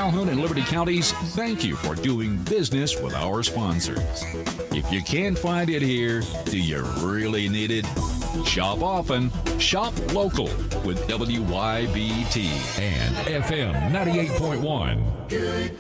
Calhoun and Liberty counties, thank you for doing business with our sponsors. If you can't find it here, do you really need it? Shop often, shop local with WYBT and FM 98.1. Good